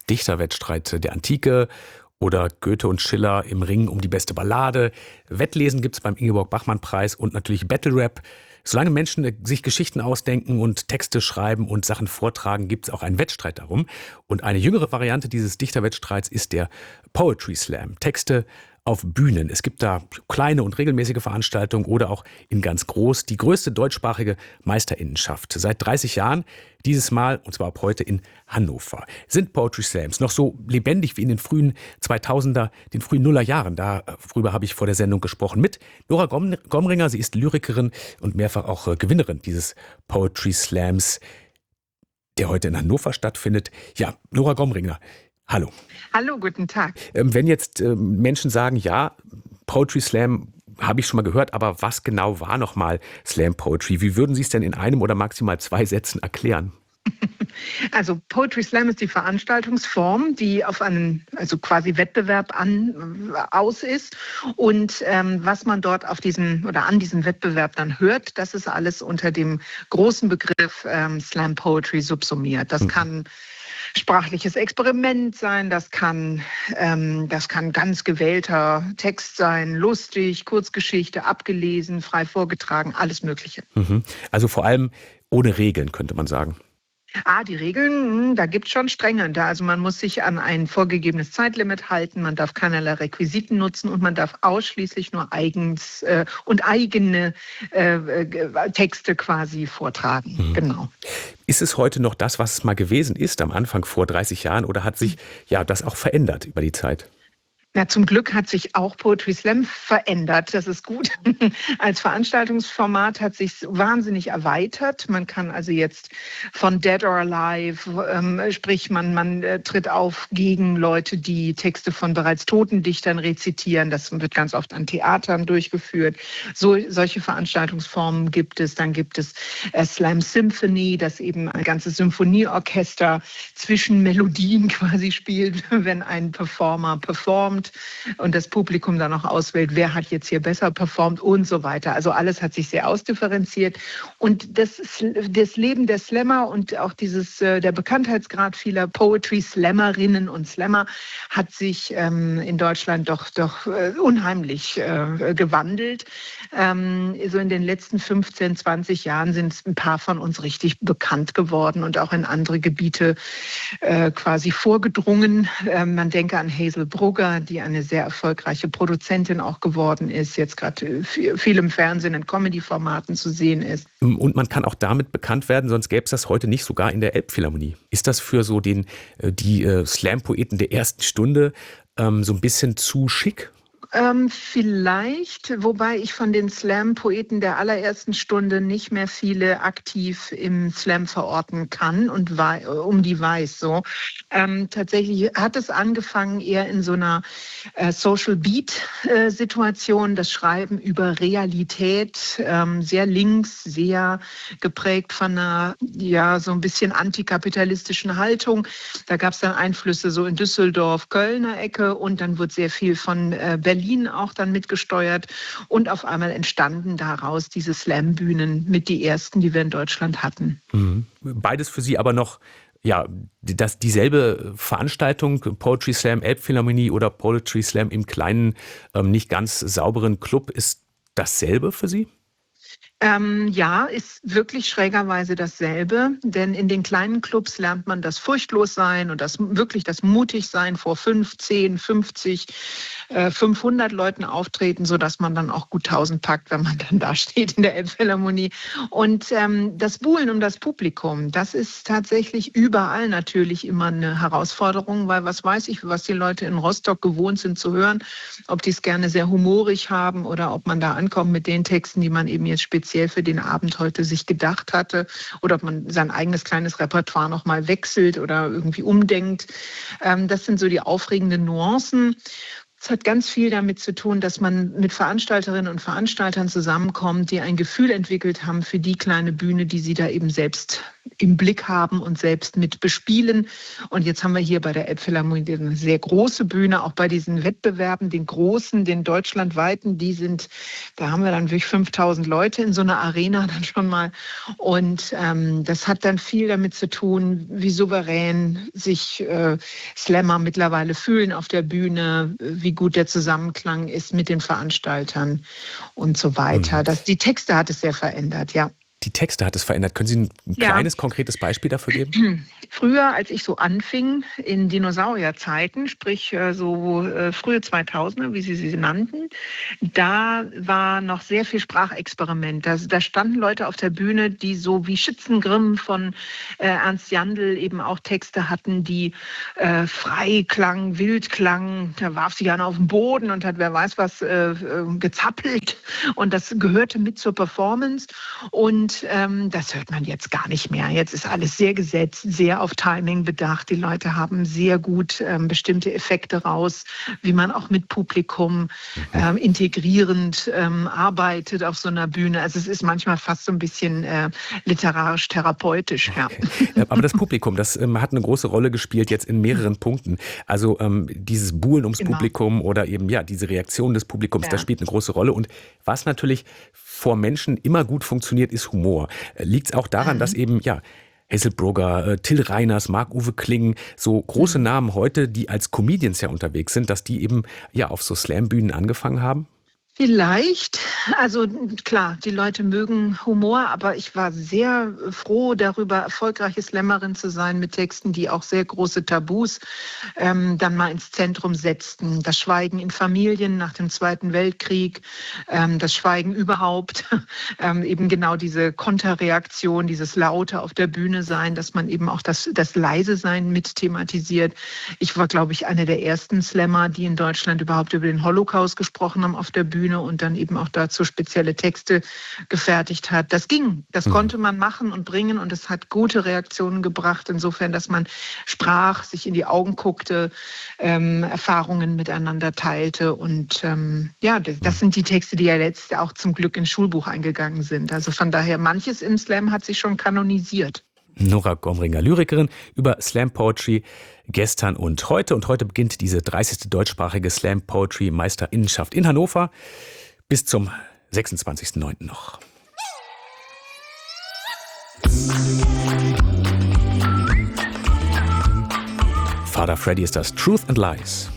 Dichterwettstreit der Antike oder Goethe und Schiller im Ring um die beste Ballade. Wettlesen gibt's beim Ingeborg-Bachmann-Preis und natürlich Battle Rap. Solange Menschen sich Geschichten ausdenken und Texte schreiben und Sachen vortragen, gibt's auch einen Wettstreit darum. Und eine jüngere Variante dieses Dichterwettstreits ist der Poetry Slam. Texte auf Bühnen. Es gibt da kleine und regelmäßige Veranstaltungen oder auch in ganz groß die größte deutschsprachige Meisterinnenschaft. Seit 30 Jahren, dieses Mal, und zwar ab heute in Hannover, sind Poetry Slams noch so lebendig wie in den frühen 2000er, den frühen Nullerjahren. Darüber habe ich vor der Sendung gesprochen mit Nora Gomringer. Sie ist Lyrikerin und mehrfach auch Gewinnerin dieses Poetry Slams, der heute in Hannover stattfindet. Ja, Nora Gomringer. Hallo. Hallo, guten Tag. Wenn jetzt Menschen sagen, ja, Poetry Slam habe ich schon mal gehört, aber was genau war nochmal Slam Poetry? Wie würden Sie es denn in einem oder maximal 2 Sätzen erklären? Also Poetry Slam ist die Veranstaltungsform, die auf einen, also quasi Wettbewerb aus ist. Und was man dort auf diesem oder an diesem Wettbewerb dann hört, das ist alles unter dem großen Begriff Slam Poetry subsumiert. Das kann sprachliches Experiment sein, das kann ganz gewählter Text sein, lustig, Kurzgeschichte, abgelesen, frei vorgetragen, alles Mögliche. Also vor allem ohne Regeln, könnte man sagen. Die Regeln, da gibt es schon strenge. Also man muss sich an ein vorgegebenes Zeitlimit halten, man darf keinerlei Requisiten nutzen und man darf ausschließlich nur eigene Texte quasi vortragen. Genau. Ist es heute noch das, was es mal gewesen ist am Anfang vor 30 Jahren, oder hat sich das auch verändert über die Zeit? Ja, zum Glück hat sich auch Poetry Slam verändert. Das ist gut. Als Veranstaltungsformat hat sich wahnsinnig erweitert. Man kann also jetzt von Dead or Alive, sprich man tritt auf gegen Leute, die Texte von bereits toten Dichtern rezitieren. Das wird ganz oft an Theatern durchgeführt. Solche Veranstaltungsformen gibt es. Dann gibt es Slam Symphony, das eben ein ganzes Symphonieorchester zwischen Melodien quasi spielt, wenn ein Performer performt und das Publikum dann auch auswählt, wer hat jetzt hier besser performt und so weiter. Also alles hat sich sehr ausdifferenziert. Und das Leben der Slammer und auch der Bekanntheitsgrad vieler Poetry-Slammerinnen und Slammer hat sich in Deutschland doch unheimlich gewandelt. So in den letzten 15, 20 Jahren sind ein paar von uns richtig bekannt geworden und auch in andere Gebiete quasi vorgedrungen. Man denke an Hazel Brugger, die eine sehr erfolgreiche Produzentin auch geworden ist, jetzt gerade viel im Fernsehen in Comedy-Formaten zu sehen ist. Und man kann auch damit bekannt werden, sonst gäbe es das heute nicht, sogar in der Elbphilharmonie. Ist das für so die Slam-Poeten der ersten Stunde so ein bisschen zu schick? Vielleicht, wobei ich von den Slam-Poeten der allerersten Stunde nicht mehr viele aktiv im Slam verorten kann und um die weiß so. Tatsächlich hat es angefangen eher in so einer Social Beat-Situation, das Schreiben über Realität, sehr links, sehr geprägt von einer so ein bisschen antikapitalistischen Haltung. Da gab es dann Einflüsse so in Düsseldorf, Kölner Ecke und dann wurde sehr viel von Berlin auch dann mitgesteuert und auf einmal entstanden daraus diese Slam-Bühnen mit die ersten, die wir in Deutschland hatten. Beides für Sie aber noch dieselbe Veranstaltung, Poetry Slam, Elbphilharmonie oder Poetry Slam im kleinen, nicht ganz sauberen Club, ist dasselbe für Sie? Ist wirklich schrägerweise dasselbe, denn in den kleinen Clubs lernt man das Furchtlossein und das Mutigsein vor 5, 10, 50, 500 Leuten auftreten, sodass man dann auch gut 1000 packt, wenn man dann da steht in der Elbphilharmonie. Und das Buhlen um das Publikum, das ist tatsächlich überall natürlich immer eine Herausforderung, weil was weiß ich, was die Leute in Rostock gewohnt sind zu hören, ob die es gerne sehr humorig haben oder ob man da ankommt mit den Texten, die man eben jetzt speziell für den Abend heute sich gedacht hatte oder ob man sein eigenes kleines Repertoire nochmal wechselt oder irgendwie umdenkt. Das sind so die aufregenden Nuancen. Es hat ganz viel damit zu tun, dass man mit Veranstalterinnen und Veranstaltern zusammenkommt, die ein Gefühl entwickelt haben für die kleine Bühne, die sie da eben selbst im Blick haben und selbst mit bespielen. Und jetzt haben wir hier bei der Elbphilharmonie eine sehr große Bühne, auch bei diesen Wettbewerben, den großen, den deutschlandweiten, da haben wir dann wirklich 5000 Leute in so einer Arena dann schon mal. Und das hat dann viel damit zu tun, wie souverän sich Slammer mittlerweile fühlen auf der Bühne, wie gut der Zusammenklang ist mit den Veranstaltern und so weiter. Die Texte hat es sehr verändert, ja. Die Texte hat es verändert. Können Sie ein kleines, konkretes Beispiel dafür geben? Früher, als ich so anfing, in Dinosaurierzeiten, sprich frühe 2000er, wie Sie nannten, da war noch sehr viel Sprachexperiment. Da standen Leute auf der Bühne, die so wie Schützengrimm von Ernst Jandl eben auch Texte hatten, die frei klangen, wild klangen. Da warf sich einer auf den Boden und hat wer weiß was gezappelt. Und das gehörte mit zur Performance. Und das hört man jetzt gar nicht mehr. Jetzt ist alles sehr gesetzt, sehr auf Timing bedacht. Die Leute haben sehr gut bestimmte Effekte raus, wie man auch mit Publikum integrierend arbeitet auf so einer Bühne. Also es ist manchmal fast so ein bisschen literarisch-therapeutisch. Okay. Ja. Aber das Publikum, das hat eine große Rolle gespielt jetzt in mehreren Punkten. Also dieses Buhlen ums Publikum oder eben diese Reaktion des Publikums, das spielt eine große Rolle. Und was natürlich vor Menschen immer gut funktioniert, ist Humor. Liegt es auch daran, dass eben, Hazel Brugger, Till Reiners, Marc-Uwe Kling, so große Namen heute, die als Comedians unterwegs sind, dass die eben auf so Slam-Bühnen angefangen haben? Vielleicht. Also klar, die Leute mögen Humor, aber ich war sehr froh darüber, erfolgreiche Slammerin zu sein mit Texten, die auch sehr große Tabus dann mal ins Zentrum setzten. Das Schweigen in Familien nach dem Zweiten Weltkrieg, das Schweigen überhaupt, eben genau diese Konterreaktion, dieses Laute auf der Bühne sein, dass man eben auch das Leise Sein mit thematisiert. Ich war, glaube ich, eine der ersten Slammer, die in Deutschland überhaupt über den Holocaust gesprochen haben auf der Bühne und dann eben auch dazu spezielle Texte gefertigt hat. Das ging, das konnte man machen und bringen und es hat gute Reaktionen gebracht, insofern, dass man sprach, sich in die Augen guckte, Erfahrungen miteinander teilte und das sind die Texte, die ja jetzt auch zum Glück ins Schulbuch eingegangen sind. Also von daher, manches im Slam hat sich schon kanonisiert. Nora Gomringer, Lyrikerin, über Slam Poetry gestern und heute. Und heute beginnt diese 30. deutschsprachige Slam Poetry Meisterinnenschaft in Hannover bis zum 26.09. noch. Father Freddy ist das Truth and Lies.